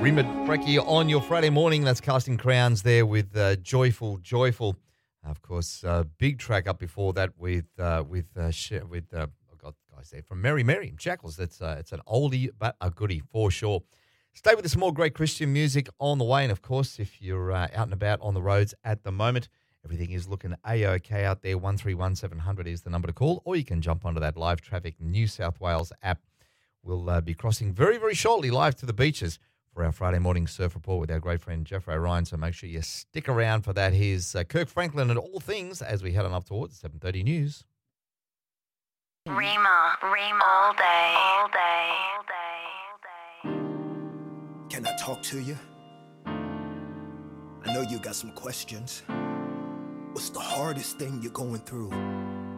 Rima Brekkie on your Friday morning. That's Casting Crowns there with Joyful. Of course, big track up before that with guys there from Mary Jackals. It's an oldie but a goodie for sure. Stay with us, more great Christian music on the way. And of course, if you're out and about on the roads at the moment, everything is looking A-OK out there. 131700 is the number to call, or you can jump onto that Live Traffic New South Wales app. We'll be crossing very, very shortly live to the beaches for our Friday morning surf report with our great friend Jeffrey Ryan. So make sure you stick around for that. Here's Kirk Franklin and all things as we head on up towards 7:30 news. Rima, all day. Can I talk to you? I know you got some questions. What's the hardest thing you're going through?